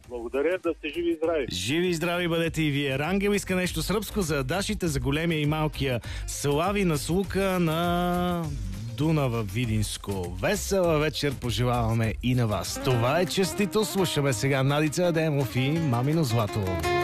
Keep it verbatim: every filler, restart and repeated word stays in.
Благодаря, да сте живи и здрави. Живи и здрави бъдете и вие. Рангел иска нещо сръбско за Дашите, за големия и малкия. Слави на Слука на Дунава Видинско. Весела вечер пожелаваме и на вас. Това е честито. Слушаме сега Надица Адемов и Мамино Злато.